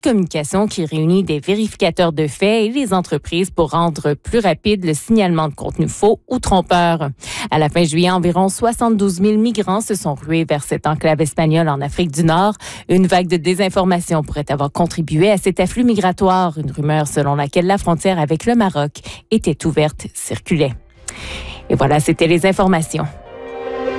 communication qui réunit des vérificateurs de faits et les entreprises pour rendre plus rapide le signalement de contenu faux ou trompeur. À la fin juillet, environ 72 000 migrants se sont rués vers cette enclave espagnole en Afrique du Nord. Une vague de désinformation pourrait avoir contribué à cet afflux migratoire. Une rumeur selon laquelle la frontière avec le Maroc était ouverte circulait. Et voilà, c'était les informations.